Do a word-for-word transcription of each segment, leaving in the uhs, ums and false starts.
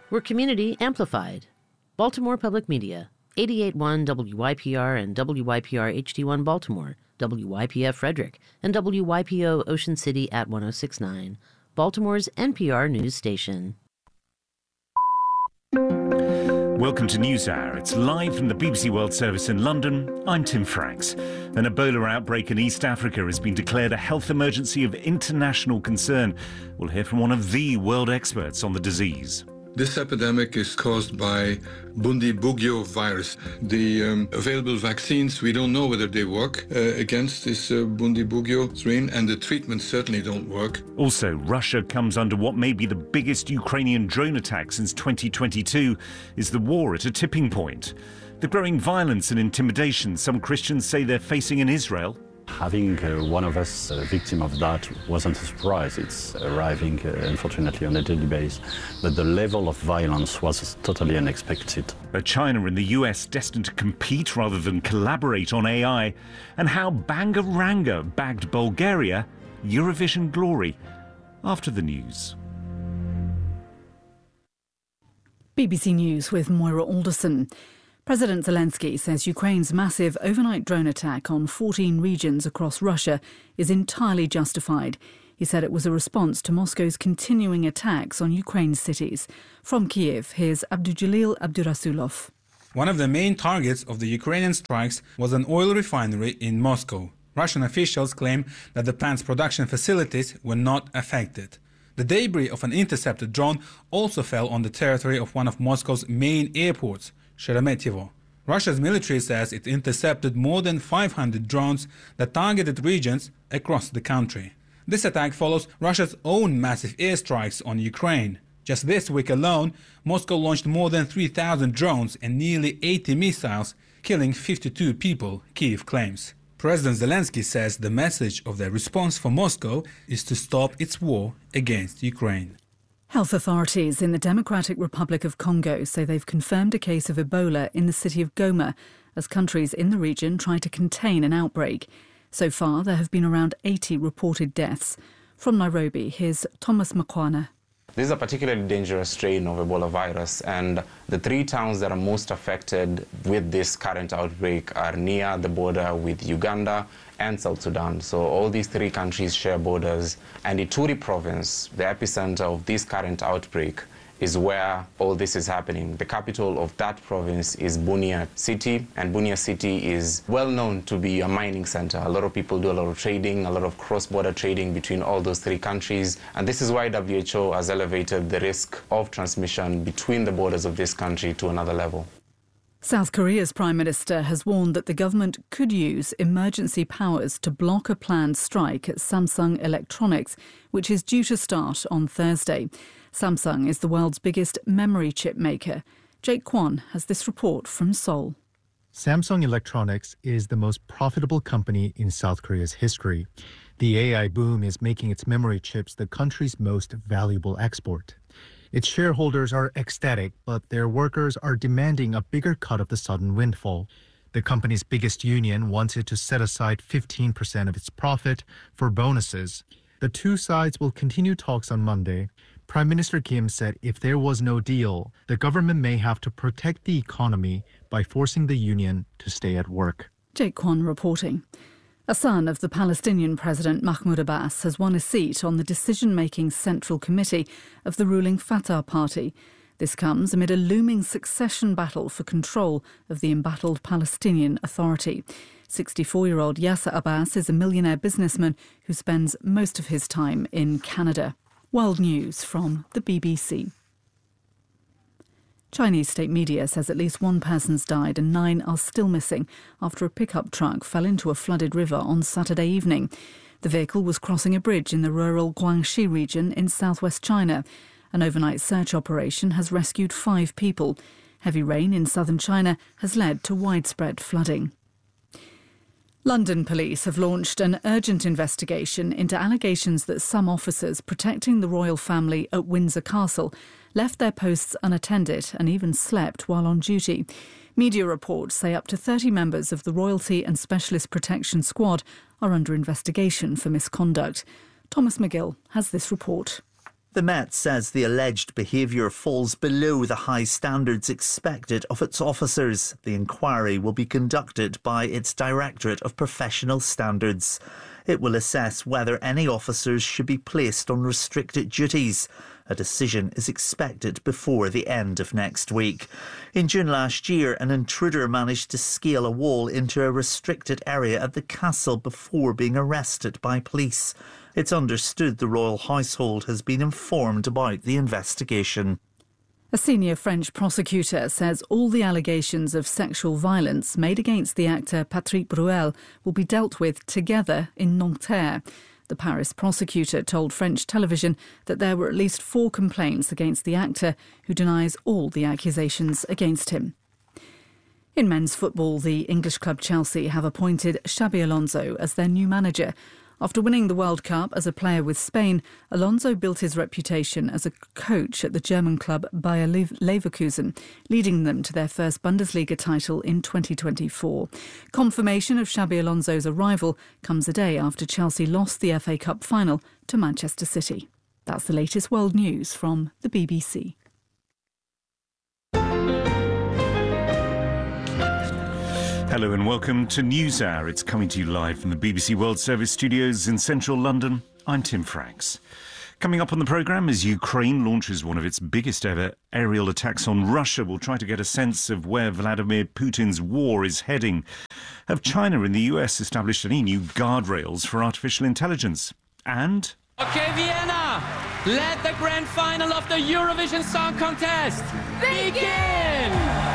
We're community amplified. Baltimore Public Media, eighty-eight point one W Y P R and W Y P R H D one Baltimore, W Y P F Frederick, and W Y P O Ocean City at one oh six point nine, Baltimore's N P R news station. Welcome to NewsHour. It's live from the B B C World Service in London. I'm Tim Franks. An Ebola outbreak in East Africa has been declared a health emergency of international concern. We'll hear from one of the world experts on the disease. This epidemic is caused by Bundibugyo virus. The um, available vaccines, we don't know whether they work uh, against this uh, Bundibugyo strain, and the treatments certainly don't work. Also, Russia comes under what may be the biggest Ukrainian drone attack since twenty twenty-two. Is the war at a tipping point? The growing violence and intimidation some Christians say they're facing in Israel. Having uh, one of us a victim of that wasn't a surprise. It's arriving, uh, unfortunately, on a daily basis. But the level of violence was totally unexpected. But China and the U S destined to compete rather than collaborate on A I. And how Bangaranga bagged Bulgaria Eurovision glory. After the news. B B C News with Moira Alderson. President Zelensky says Ukraine's massive overnight drone attack on fourteen regions across Russia is entirely justified. He said it was a response to Moscow's continuing attacks on Ukraine's cities. From Kiev, here's Abdujalil Abdurasulov. One of the main targets of the Ukrainian strikes was an oil refinery in Moscow. Russian officials claim that the plant's production facilities were not affected. The debris of an intercepted drone also fell on the territory of one of Moscow's main airports, Sheremetyevo. Russia's military says it intercepted more than five hundred drones that targeted regions across the country. This attack follows Russia's own massive airstrikes on Ukraine. Just this week alone, Moscow launched more than three thousand drones and nearly eighty missiles, killing fifty-two people, Kyiv claims. President Zelensky says the message of their response for Moscow is to stop its war against Ukraine. Health authorities in the Democratic Republic of Congo say they've confirmed a case of Ebola in the city of Goma as countries in the region try to contain an outbreak. So far, there have been around eighty reported deaths. From Nairobi, here's Thomas Makwana. This is a particularly dangerous strain of Ebola virus, and the three towns that are most affected with this current outbreak are near the border with Uganda and South Sudan. So all these three countries share borders, and Ituri province, the epicenter of this current outbreak, is where all this is happening. The capital of that province is Bunia City, and Bunia City is well known to be a mining center. A lot of people do a lot of trading, a lot of cross-border trading between all those three countries, and this is why W H O has elevated the risk of transmission between the borders of this country to another level. South Korea's Prime Minister has warned that the government could use emergency powers to block a planned strike at Samsung Electronics, which is due to start on Thursday. Samsung is the world's biggest memory chip maker. Jake Kwon has this report from Seoul. Samsung Electronics is the most profitable company in South Korea's history. The A I boom is making its memory chips the country's most valuable export. Its shareholders are ecstatic, but their workers are demanding a bigger cut of the sudden windfall. The company's biggest union wants it to set aside fifteen percent of its profit for bonuses. The two sides will continue talks on Monday. Prime Minister Kim said if there was no deal, the government may have to protect the economy by forcing the union to stay at work. Jake Kwon reporting. A son of the Palestinian President Mahmoud Abbas has won a seat on the decision-making Central Committee of the ruling Fatah Party. This comes amid a looming succession battle for control of the embattled Palestinian Authority. sixty-four-year-old Yasser Abbas is a millionaire businessman who spends most of his time in Canada. World News from the B B C. Chinese state media says at least one person's died and nine are still missing after a pickup truck fell into a flooded river on Saturday evening. The vehicle was crossing a bridge in the rural Guangxi region in southwest China. An overnight search operation has rescued five people. Heavy rain in southern China has led to widespread flooding. London police have launched an urgent investigation into allegations that some officers protecting the royal family at Windsor Castle left their posts unattended and even slept while on duty. Media reports say up to thirty members of the Royalty and Specialist Protection Squad are under investigation for misconduct. Thomas McGill has this report. The Met says the alleged behaviour falls below the high standards expected of its officers. The inquiry will be conducted by its Directorate of Professional Standards. It will assess whether any officers should be placed on restricted duties. A decision is expected before the end of next week. In June last year, an intruder managed to scale a wall into a restricted area at the castle before being arrested by police. It's understood the royal household has been informed about the investigation. A senior French prosecutor says all the allegations of sexual violence made against the actor Patrick Bruel will be dealt with together in Nanterre. The Paris prosecutor told French television that there were at least four complaints against the actor, who denies all the accusations against him. In men's football, the English club Chelsea have appointed Xabi Alonso as their new manager. After winning the World Cup as a player with Spain, Alonso built his reputation as a coach at the German club Bayer Leverkusen, leading them to their first Bundesliga title in twenty twenty-four. Confirmation of Xabi Alonso's arrival comes a day after Chelsea lost the F A Cup final to Manchester City. That's the latest world news from the B B C. Hello and welcome to NewsHour. It's coming to you live from the B B C World Service studios in central London. I'm Tim Franks. Coming up on the programme, as Ukraine launches one of its biggest ever aerial attacks on Russia, we'll try to get a sense of where Vladimir Putin's war is heading. Have China and the U S established any new guardrails for artificial intelligence? And... OK, Vienna, let the grand final of the Eurovision Song Contest begin!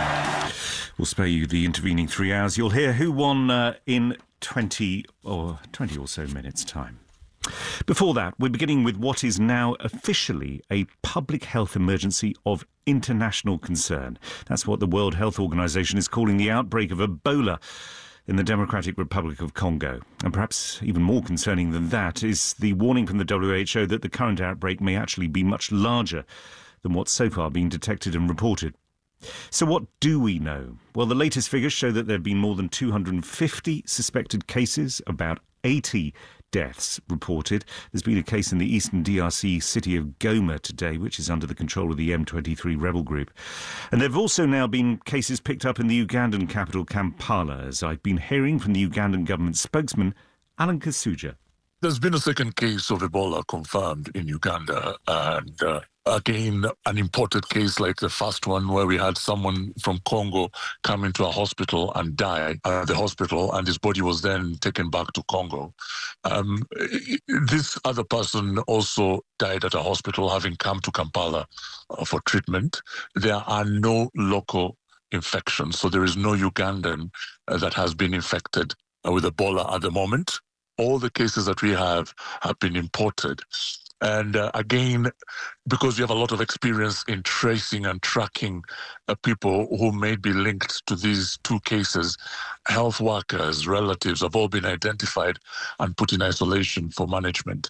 We'll spare you the intervening three hours. You'll hear who won uh, in twenty or twenty or so minutes' time. Before that, we're beginning with what is now officially a public health emergency of international concern. That's what the World Health Organization is calling the outbreak of Ebola in the Democratic Republic of Congo. And perhaps even more concerning than that is the warning from the W H O that the current outbreak may actually be much larger than what's so far been detected and reported. So what do we know? Well, the latest figures show that there have been more than two hundred fifty suspected cases, about eighty deaths reported. There's been a case in the eastern D R C city of Goma today, which is under the control of the M twenty-three rebel group. And there have also now been cases picked up in the Ugandan capital, Kampala, as I've been hearing from the Ugandan government spokesman, Alan Kasuja. There's been a second case of Ebola confirmed in Uganda, and uh, again, an imported case like the first one where we had someone from Congo come into a hospital and die at the hospital, and his body was then taken back to Congo. Um, this other person also died at a hospital having come to Kampala uh, for treatment. There are no local infections, so there is no Ugandan uh, that has been infected uh, with Ebola at the moment. All the cases that we have have been imported. And uh, again, because we have a lot of experience in tracing and tracking uh, people who may be linked to these two cases, health workers, relatives have all been identified and put in isolation for management.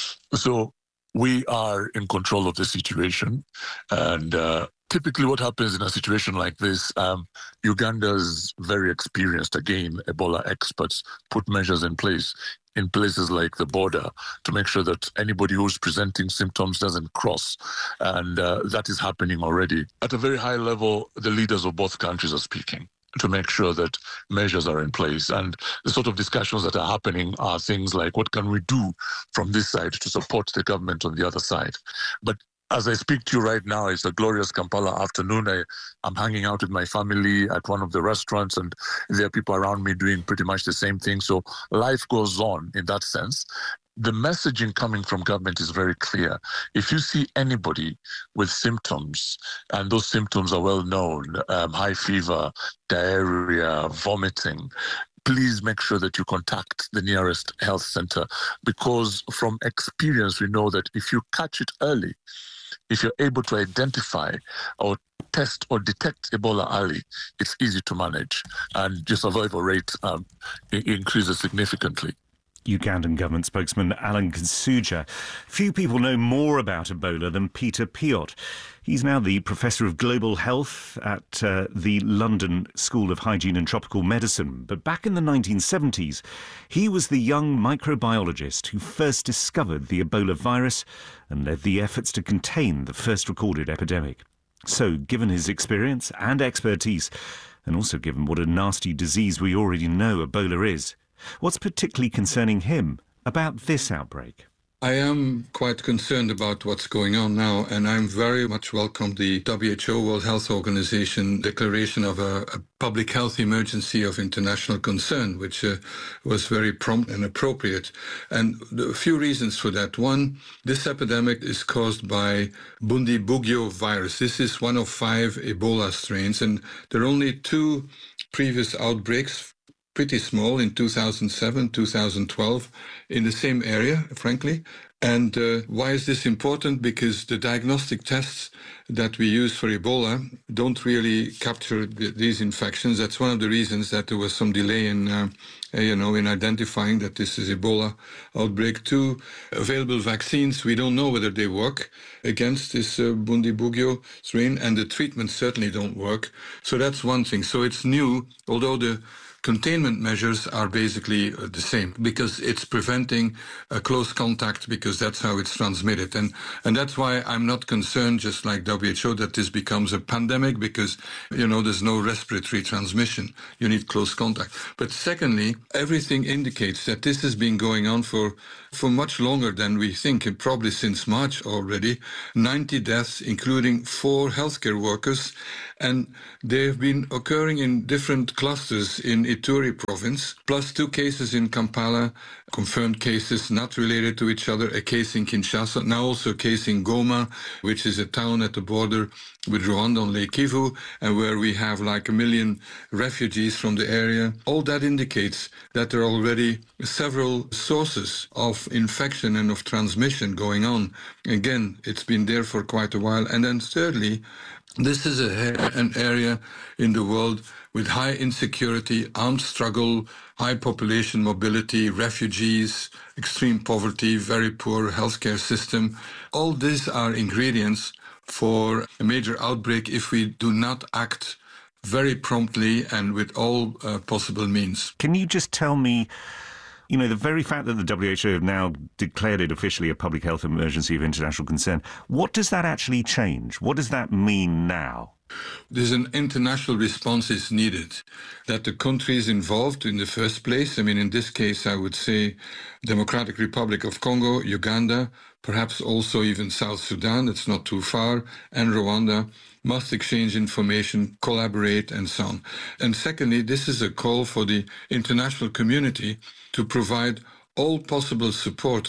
So we are in control of the situation. And uh, typically what happens in a situation like this, um, Uganda's very experienced, again, Ebola experts put measures in place in places like the border to make sure that anybody who's presenting symptoms doesn't cross. And uh, that is happening already. At a very high level, the leaders of both countries are speaking to make sure that measures are in place. And the sort of discussions that are happening are things like, what can we do from this side to support the government on the other side? But as I speak to you right now, it's a glorious Kampala afternoon. I, I'm hanging out with my family at one of the restaurants, and there are people around me doing pretty much the same thing. So life goes on in that sense. The messaging coming from government is very clear. If you see anybody with symptoms, and those symptoms are well known, um, high fever, diarrhea, vomiting, please make sure that you contact the nearest health center, because from experience, we know that if you catch it early, if you're able to identify or test or detect Ebola early, it's easy to manage, and your survival rate um, increases significantly. Ugandan government spokesman Alan Kasuja. Few people know more about Ebola than Peter Piot. He's now the Professor of Global Health at uh, the London School of Hygiene and Tropical Medicine. But back in the nineteen seventies, he was the young microbiologist who first discovered the Ebola virus and led the efforts to contain the first recorded epidemic. So, given his experience and expertise, and also given what a nasty disease we already know Ebola is, what's particularly concerning him about this outbreak? I am quite concerned about what's going on now, and I'm very much welcome the W H O, World Health Organization, declaration of a, a public health emergency of international concern, which uh, was very prompt and appropriate. And a few reasons for that. One, this epidemic is caused by Bundibugyo virus. This is one of five Ebola strains, and there are only two previous outbreaks, pretty small, in two thousand seven, two thousand twelve, in the same area, frankly. And uh, why is this important? Because the diagnostic tests that we use for Ebola don't really capture the, these infections. That's one of the reasons that there was some delay in, uh, you know, in identifying that this is Ebola outbreak. Two, available vaccines, we don't know whether they work against this uh, Bundibugyo strain, and the treatments certainly don't work. So that's one thing. So it's new, although the containment measures are basically the same, because it's preventing a close contact, because that's how it's transmitted. And and that's why I'm not concerned, just like W H O, that this becomes a pandemic, because, you know, there's no respiratory transmission. You need close contact. But secondly, everything indicates that this has been going on for, for much longer than we think, and probably since March already. ninety deaths, including four healthcare workers, and they've been occurring in different clusters in Ituri province, plus two cases in Kampala, confirmed cases not related to each other, a case in Kinshasa, now also a case in Goma, which is a town at the border with Rwanda on Lake Kivu, and where we have like a million refugees from the area. All that indicates that there are already several sources of infection and of transmission going on. Again, it's been there for quite a while. And then thirdly, this is a, an area in the world with high insecurity, armed struggle, high population mobility, refugees, extreme poverty, very poor healthcare system. All these are ingredients for a major outbreak if we do not act very promptly and with all uh, possible means. Can you just tell me, you know, the very fact that the W H O have now declared it officially a public health emergency of international concern, what does that actually change? What does that mean now? There's an international response is needed, that the countries involved in the first place, I mean, in this case, I would say Democratic Republic of Congo, Uganda, perhaps also even South Sudan, it's not too far, and Rwanda, must exchange information, collaborate, and so on. And secondly, this is a call for the international community to provide all possible support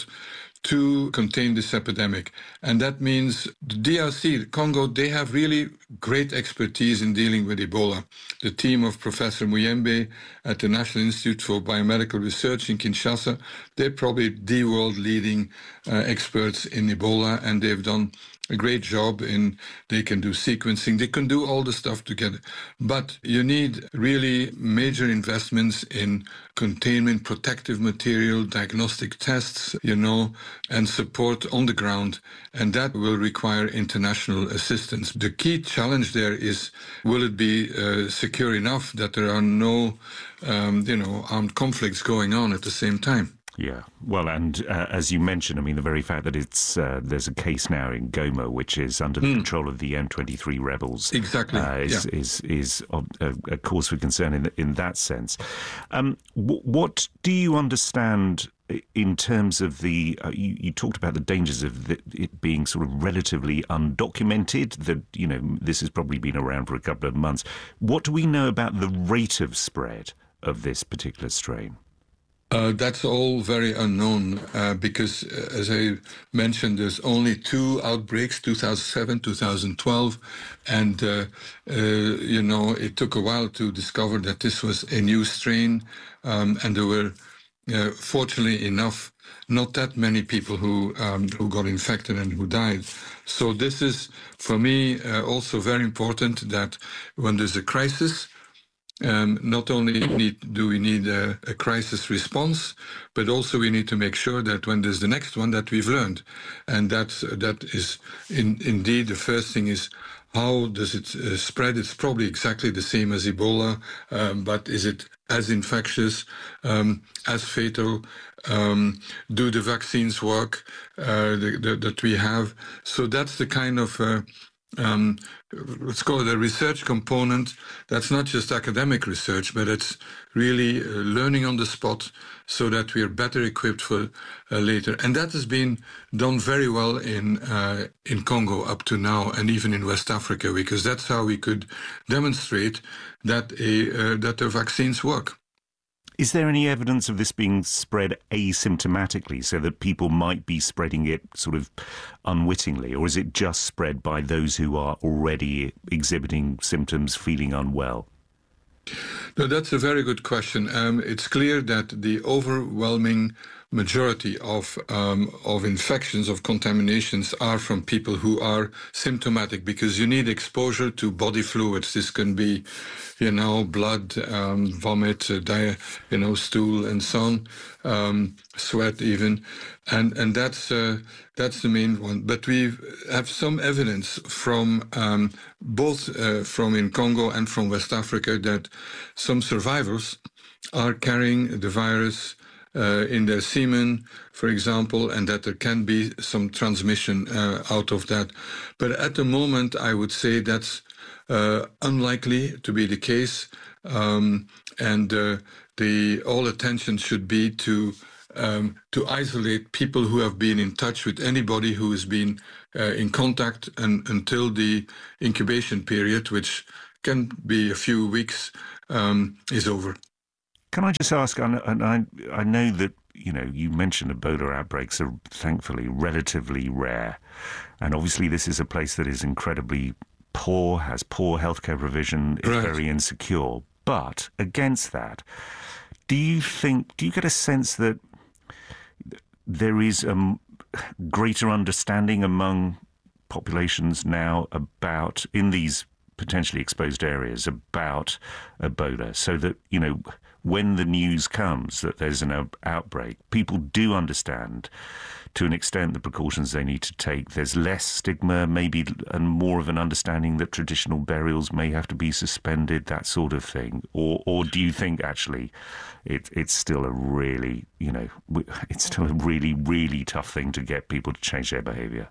to contain this epidemic. And that means the D R C, Congo, they have really great expertise in dealing with Ebola. The team of Professor Muyembe at the National Institute for Biomedical Research in Kinshasa, they're probably the world leading uh, experts in Ebola, and they've done a great job in, they can do sequencing, they can do all the stuff together. But you need really major investments in containment, protective material, diagnostic tests, you know, and support on the ground. And that will require international assistance. The key challenge there is, will it be uh, secure enough that there are no, um, you know, armed conflicts going on at the same time? Yeah, well, and uh, as you mentioned, I mean, the very fact that it's uh, there's a case now in Goma, which is under the mm. control of the M twenty-three rebels, exactly, uh, is, yeah. is is a, a cause for concern in in that sense. Um, w- what do you understand in terms of the? Uh, you, you talked about the dangers of the, it being sort of relatively undocumented. That, you know, this has probably been around for a couple of months. What do we know about the rate of spread of this particular strain? Uh, that's all very unknown uh, because, uh, as I mentioned, there's only two outbreaks, two thousand seven, two thousand twelve, and, uh, uh, you know, it took a while to discover that this was a new strain, um, and there were, uh, fortunately enough, not that many people who um, who got infected and who died. So this is, for me, uh, also very important that when there's a crisis, um, not only need, do we need a, a crisis response, but also we need to make sure that when there's the next one, that we've learned. And that's, that is in, indeed the first thing is, how does it uh, spread? It's probably exactly the same as Ebola, um, but is it as infectious, um, as fatal? Um, do the vaccines work uh, the, the, that we have? So that's the kind of, uh, um, let's call it a research component. That's not just academic research, but it's really uh, learning on the spot so that we are better equipped for uh, later. And that has been done very well in uh, in Congo up to now, and even in West Africa, because that's how we could demonstrate that a uh, that the vaccines work. Is there any evidence of this being spread asymptomatically, so that people might be spreading it sort of unwittingly, or is it just spread by those who are already exhibiting symptoms, feeling unwell? No, that's a very good question. Um, it's clear that the overwhelming majority of um, of infections, of contaminations, are from people who are symptomatic, because you need exposure to body fluids. This can be, you know, blood, um, vomit, uh, di- you know, stool, and so on, um, sweat even, and and that's uh, that's the main one. But we have some evidence from um, both uh, from in Congo and from West Africa that some survivors are carrying the virus Uh, in their semen, for example, and that there can be some transmission uh, out of that. But at the moment, I would say that's uh, unlikely to be the case, um, and uh, the all attention should be to um, to isolate people who have been in touch with anybody who has been uh, in contact and, until the incubation period, which can be a few weeks, um, is over. Can I just ask, and I, I know that, you know, you mentioned Ebola outbreaks are thankfully relatively rare. And obviously this is a place that is incredibly poor, has poor healthcare provision, is right. very insecure. But against that, do you think, do you get a sense that there is a greater understanding among populations now about, in these potentially exposed areas, about Ebola, so that, you know, when the news comes that there's an outbreak, people do understand to an extent the precautions they need to take. There's less stigma, maybe, and more of an understanding that traditional burials may have to be suspended, that sort of thing? Or or do you think actually it, it's still a really, you know, it's still a really, really tough thing to get people to change their behaviour?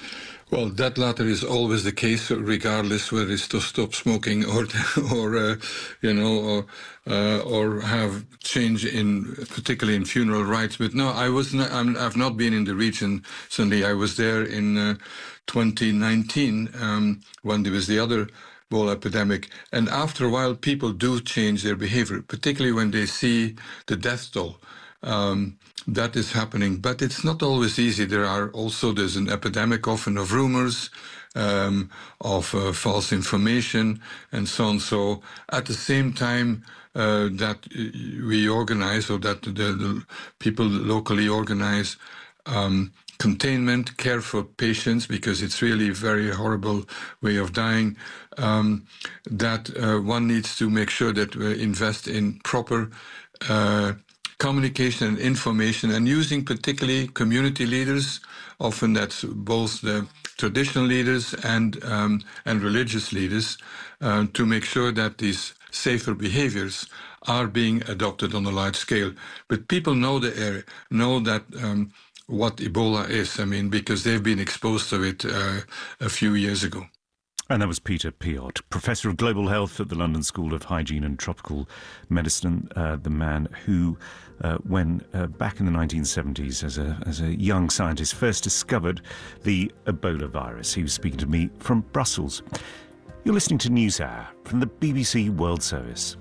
Well, that latter is always the case, regardless whether it's to stop smoking or, or uh, you know, or uh, or have change in, particularly in funeral rites. But no, I was not. I'm, I've not been in the region. Certainly, I was there in uh, twenty nineteen um, when there was the other Ebola epidemic, and after a while, people do change their behavior, particularly when they see the death toll. Um, that is happening, but it's not always easy. There are also, there's an epidemic often of rumors, um, of uh, false information, and so on. So at the same time uh, that we organize, or that the, the people locally organize um, containment, care for patients, because it's really a very horrible way of dying, um, that uh, one needs to make sure that we invest in proper uh, communication and information, and using particularly community leaders. Often that's both the traditional leaders and um, and religious leaders, uh, to make sure that these safer behaviors are being adopted on a large scale. But people know the area, know that um, what Ebola is. I mean, because they've been exposed to it uh, a few years ago. And that was Peter Piot, Professor of Global Health at the London School of Hygiene and Tropical Medicine, uh, the man who, uh, when uh, back in the nineteen seventies, as a, as a young scientist, first discovered the Ebola virus. He was speaking to me from Brussels. You're listening to NewsHour from the B B C World Service.